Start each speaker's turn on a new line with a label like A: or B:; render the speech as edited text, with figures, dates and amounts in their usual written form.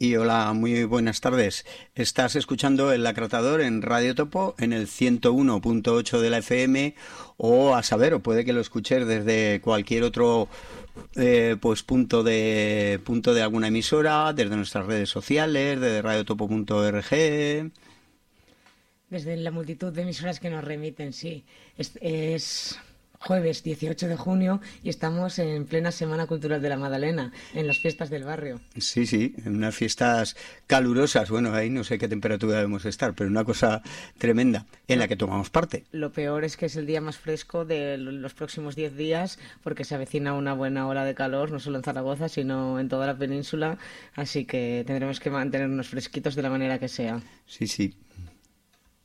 A: Y hola, muy buenas tardes. Estás escuchando El Lacratador en Radio Topo en el 101.8 de la FM o a saber, o puede que lo escuches desde cualquier otro pues punto de alguna emisora, desde nuestras redes sociales, desde radiotopo.org.
B: Desde la multitud de emisoras que nos remiten, sí. Es jueves 18 de junio y estamos en plena Semana Cultural de la Magdalena, en las fiestas del barrio.
A: Sí, en unas fiestas calurosas. Bueno, ahí no sé qué temperatura debemos estar, pero una cosa tremenda en la que tomamos parte.
B: Lo peor es que es el día más fresco de los próximos 10 días porque se avecina una buena ola de calor, no solo en Zaragoza, sino en toda la península, así que tendremos que mantenernos fresquitos de la manera que sea.
A: Sí.